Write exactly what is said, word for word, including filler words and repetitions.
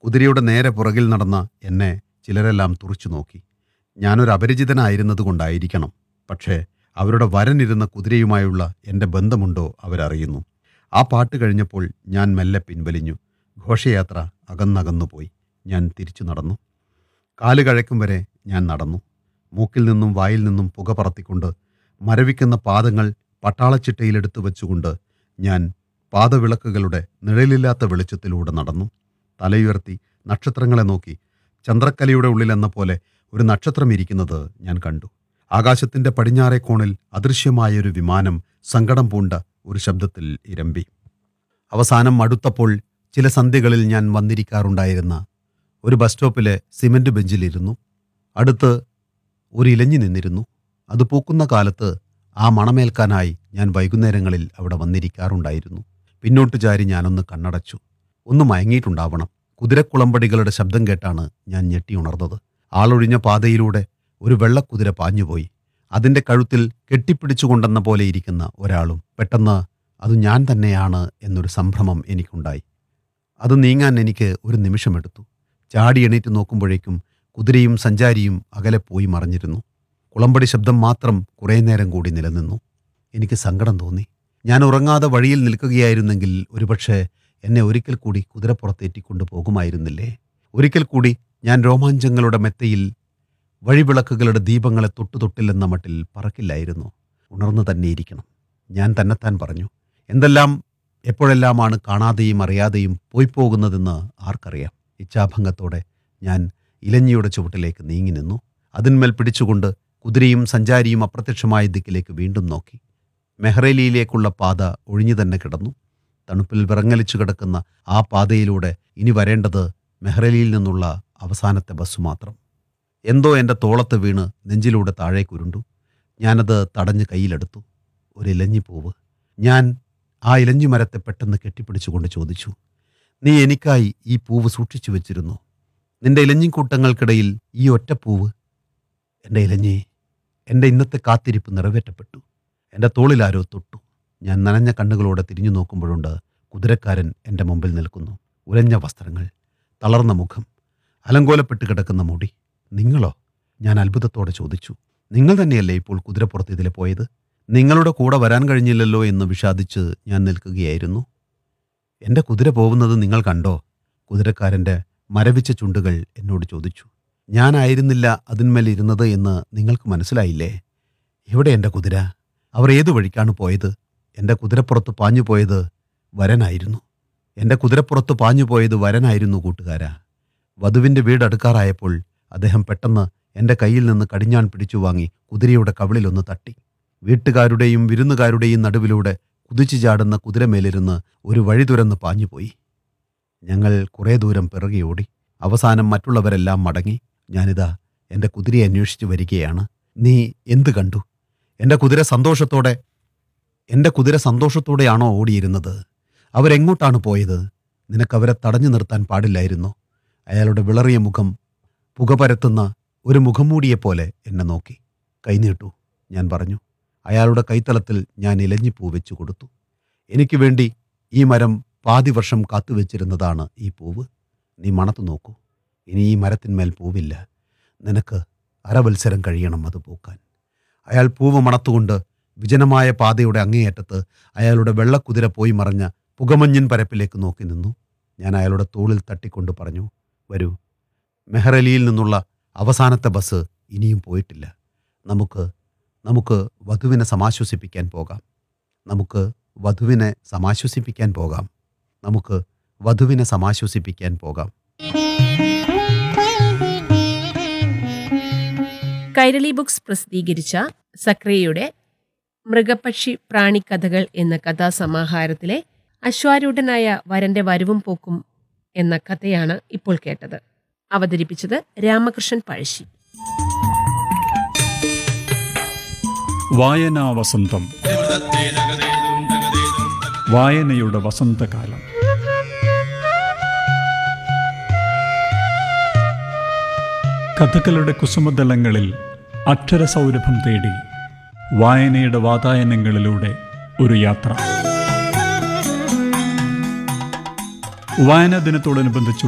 കുതിരയുടെ നേരെ പുറകിൽ നടന്ന എന്നെ ചിലരെല്ലാം തുറിച്ചു നോക്കി. ഞാനൊരു അപരിചിതനായിരുന്നതുകൊണ്ടായിരിക്കണം, പക്ഷേ അവരുടെ വരനിരുന്ന കുതിരയുമായുള്ള എൻ്റെ ബന്ധമുണ്ടോ അവരറിയുന്നു. ആ പാട്ട് കഴിഞ്ഞപ്പോൾ ഞാൻ മെല്ലെ പിൻവലിഞ്ഞു. ഘോഷയാത്ര അകന്നകന്നുപോയി. ഞാൻ തിരിച്ചു നടന്നു. കാല് കഴക്കും വരെ ഞാൻ നടന്നു. മൂക്കിൽ നിന്നും വായിൽ നിന്നും പുക പറത്തിക്കൊണ്ട് മരവിക്കുന്ന പാദങ്ങൾ പട്ടാളച്ചിട്ടയിലെടുത്തു വെച്ചുകൊണ്ട് ഞാൻ പാദവിളക്കുകളുടെ നിഴലില്ലാത്ത വെളിച്ചത്തിലൂടെ നടന്നു. തലയുയർത്തി നക്ഷത്രങ്ങളെ നോക്കി ചന്ദ്രക്കലയുടെ ഉള്ളിലെന്ന പോലെ ഒരു നക്ഷത്രം ഇരിക്കുന്നത് ഞാൻ കണ്ടു. ആകാശത്തിൻ്റെ പടിഞ്ഞാറേ കോണിൽ അദൃശ്യമായൊരു വിമാനം സങ്കടം പൂണ്ട ഒരു ശബ്ദത്തിൽ ഇരമ്പി. അവസാനം അടുത്തപ്പോൾ ചില സന്ധ്യകളിൽ ഞാൻ വന്നിരിക്കാറുണ്ടായിരുന്ന ഒരു ബസ് സ്റ്റോപ്പിലെ സിമൻറ്റ് ബെഞ്ചിലിരുന്നു. അടുത്ത് ഒരു ഇലഞ്ഞി നിന്നിരുന്നു. അത് പൂക്കുന്ന കാലത്ത് ആ മണമേൽക്കാനായി ഞാൻ വൈകുന്നേരങ്ങളിൽ അവിടെ വന്നിരിക്കാറുണ്ടായിരുന്നു. പിന്നോട്ട് ചാരി ഞാനൊന്ന് കണ്ണടച്ചു. ഒന്ന് മയങ്ങിയിട്ടുണ്ടാവണം. കുതിരക്കുളമ്പടികളുടെ ശബ്ദം കേട്ടാണ് ഞാൻ ഞെട്ടിയുണർന്നത്. ആളൊഴിഞ്ഞ പാതയിലൂടെ ഒരു വെള്ളക്കുതിര പാഞ്ഞുപോയി. അതിൻ്റെ കഴുത്തിൽ കെട്ടിപ്പിടിച്ചുകൊണ്ടെന്ന പോലെ ഇരിക്കുന്ന ഒരാളും. പെട്ടെന്ന് അത് ഞാൻ തന്നെയാണ് എന്നൊരു സംഭ്രമം എനിക്കുണ്ടായി. അത് നീങ്ങാൻ എനിക്ക് ഒരു നിമിഷമെടുത്തു. ചാടി എണീറ്റ് നോക്കുമ്പോഴേക്കും കുതിരയും സഞ്ചാരിയും അകലെ പോയി മറഞ്ഞിരുന്നു. കുളമ്പടി ശബ്ദം മാത്രം കുറേ നേരം കൂടി നിലനിന്നു. എനിക്ക് സങ്കടം തോന്നി. ഞാൻ ഉറങ്ങാതെ വഴിയിൽ നിൽക്കുകയായിരുന്നെങ്കിൽ ഒരുപക്ഷെ എന്നെ ഒരിക്കൽ കൂടി കുതിരപ്പുറത്തേറ്റിക്കൊണ്ടു പോകുമായിരുന്നില്ലേ? ഒരിക്കൽ കൂടി ഞാൻ രോമാഞ്ചങ്ങളുടെ മെത്തയിൽ വഴിവിളക്കുകളുടെ ദീപങ്ങളെ തൊട്ടു തൊട്ടില്ലെന്ന മട്ടിൽ പറക്കില്ലായിരുന്നു. ഉണർന്നു തന്നെയിരിക്കണം, ഞാൻ തന്നെത്താൻ പറഞ്ഞു. എന്തെല്ലാം എപ്പോഴെല്ലാമാണ് കാണാതെയും അറിയാതെയും പോയി പോകുന്നതെന്ന് ആർക്കറിയാം? ഇച്ഛാഭംഗത്തോടെ ഞാൻ ഇലഞ്ഞിയുടെ ചുവട്ടിലേക്ക് നീങ്ങി നിന്നു. അതിന്മേൽ പിടിച്ചുകൊണ്ട് കുതിരയും സഞ്ചാരിയും അപ്രത്യക്ഷമായ ദിക്കിലേക്ക് വീണ്ടും നോക്കി. മെഹ്റലിയിലേക്കുള്ള പാത ഒഴിഞ്ഞു തന്നെ കിടന്നു. തണുപ്പിൽ വിറങ്ങലിച്ചു കിടക്കുന്ന ആ പാതയിലൂടെ ഇനി വരേണ്ടത് മെഹ്റലിയിൽ നിന്നുള്ള അവസാനത്തെ ബസ് മാത്രം. എന്തോ എൻ്റെ തോളത്ത് വീണ് നെഞ്ചിലൂടെ താഴേക്കുരുണ്ടു. ഞാനത് തടഞ്ഞ് കയ്യിലെടുത്തു. ഒരു ഇലഞ്ഞിപ്പൂവ്. ഞാൻ ആ ഇലഞ്ഞിമരത്തെ പെട്ടെന്ന് കെട്ടിപ്പിടിച്ചുകൊണ്ട് ചോദിച്ചു, നീ എനിക്കായി ഈ പൂവ് സൂക്ഷിച്ചു വെച്ചിരുന്നു? നിന്റെ ഇലഞ്ഞിക്കൂട്ടങ്ങൾക്കിടയിൽ ഈ ഒറ്റപ്പൂവ്? എൻ്റെ ഇലഞ്ഞി, എൻ്റെ ഇന്നത്തെ കാത്തിരിപ്പ് നിറവേറ്റപ്പെട്ടു. എൻ്റെ തോളിലാരോ തൊട്ടു. ഞാൻ നനഞ്ഞ കണ്ണുകളോടെ തിരിഞ്ഞു നോക്കുമ്പോഴുണ്ട് കുതിരക്കാരൻ എൻ്റെ മുമ്പിൽ നിൽക്കുന്നു. ഉലഞ്ഞ വസ്ത്രങ്ങൾ, തളർന്ന മുഖം, അലങ്കോലപ്പെട്ട് കിടക്കുന്ന മുടി. നിങ്ങളോ? ഞാൻ അത്ഭുതത്തോടെ ചോദിച്ചു. നിങ്ങൾ തന്നെയല്ലേ ഇപ്പോൾ കുതിരപ്പുറത്ത് ഇതിലെ പോയത്? നിങ്ങളുടെ കൂടെ വരാൻ കഴിഞ്ഞില്ലല്ലോ എന്ന് വിഷാദിച്ച് ഞാൻ നിൽക്കുകയായിരുന്നു. എൻ്റെ കുതിര പോകുന്നത് നിങ്ങൾ കണ്ടോ? കുതിരക്കാരൻ്റെ മരവിച്ച ചുണ്ടുകൾ എന്നോട് ചോദിച്ചു. ഞാനായിരുന്നില്ല അതിന്മേൽ ഇരുന്നത് എന്ന് നിങ്ങൾക്ക് മനസ്സിലായില്ലേ? എവിടെ എൻ്റെ കുതിര? അവർ ഏതു വഴിക്കാണ് പോയത്? എൻ്റെ കുതിരപ്പുറത്ത് പാഞ്ഞുപോയത് വരനായിരുന്നു. എൻ്റെ കുതിരപ്പുറത്ത് പാഞ്ഞുപോയത് വരനായിരുന്നു കൂട്ടുകാരാ. വധുവിൻ്റെ വീട് അടുക്കാറായപ്പോൾ അദ്ദേഹം പെട്ടെന്ന് എൻ്റെ കയ്യിൽ നിന്ന് കടിഞ്ഞാൺ പിടിച്ചു വാങ്ങി കുതിരയുടെ കവിളിലൊന്ന് തട്ടി. വീട്ടുകാരുടെയും വിരുന്നുകാരുടെയും നടുവിലൂടെ കുതിച്ചു ചാടുന്ന കുതിരമേലിരുന്ന് ഒരു വഴി തുരന്ന് പാഞ്ഞുപോയി. ഞങ്ങൾ കുറേ ദൂരം പിറകെ ഓടി. അവസാനം മറ്റുള്ളവരെല്ലാം മടങ്ങി. ഞാനിതാ എൻ്റെ കുതിരയെ അന്വേഷിച്ച് വരികയാണ്. നീ എന്ത് കണ്ടു? എൻ്റെ കുതിര സന്തോഷത്തോടെ എൻ്റെ കുതിര സന്തോഷത്തോടെയാണോ ഓടിയിരുന്നത്? അവരെങ്ങോട്ടാണ് പോയത്? നിനക്കവരെ തടഞ്ഞു നിർത്താൻ പാടില്ലായിരുന്നു. അയാളുടെ വിളറിയ മുഖം പുക പരത്തുന്ന ഒരു മുഖംമൂടിയെപ്പോലെ എന്നെ നോക്കി. കൈനീട്ടു, ഞാൻ പറഞ്ഞു. അയാളുടെ കൈത്തലത്തിൽ ഞാൻ ഇലഞ്ഞിപ്പൂ വെച്ചു കൊടുത്തു. എനിക്ക് വേണ്ടി ഈ മരം പാതി വർഷം കാത്തുവെച്ചിരുന്നതാണ് ഈ പൂവ്. നീ മണത്തു നോക്കൂ. ഇനി ഈ മരത്തിന്മേൽ പൂവില്ല. നിനക്ക് അരവത്സരം കഴിയണം അത് പൂക്കാൻ. അയാൾ പൂവ് മണത്തുകൊണ്ട് വിജനമായ പാതയുടെ അങ്ങേയറ്റത്ത് അയാളുടെ വെള്ളക്കുതിര പോയി മറഞ്ഞ പുകമഞ്ഞിൻ പരപ്പിലേക്ക് നോക്കി നിന്നു. ഞാൻ അയാളുടെ തോളിൽ തട്ടിക്കൊണ്ട് പറഞ്ഞു, വരൂ, മെഹ്റലിയിൽ നിന്നുള്ള അവസാനത്തെ ബസ് ഇനിയും പോയിട്ടില്ല. നമുക്ക് നമുക്ക് വധുവിനെ സമാശ്വസിപ്പിക്കാൻ പോകാം. നമുക്ക് വധുവിനെ സമാശ്വസിപ്പിക്കാൻ പോകാം. നമുക്ക് വധുവിനെ സമാശ്വസിപ്പിക്കാൻ പോകാം. കൈരളി ബുക്സ് പ്രസിദ്ധീകരിച്ച സക്രിയയുടെ മൃഗപക്ഷി പ്രാണിക്കഥകൾ എന്ന കഥാസമാഹാരത്തിലെ അശ്വാരൂഢനായ വരന്റെ വരവും പോക്കും എന്ന കഥയാണ് ഇപ്പോൾ കേട്ടത്. അവതരിപ്പിച്ചത് രാമകൃഷ്ണൻ പഴശ്ശി. വായനാ വസന്തം. വായനയുടെ വസന്തകാലം. കഥകളുടെ കുസുമതലങ്ങളിൽ അക്ഷരസൗരഭം തേടി വായനയുടെ വാതായനങ്ങളിലൂടെ ഒരു യാത്ര. വായനാ ദിനത്തോടനുബന്ധിച്ചുള്ള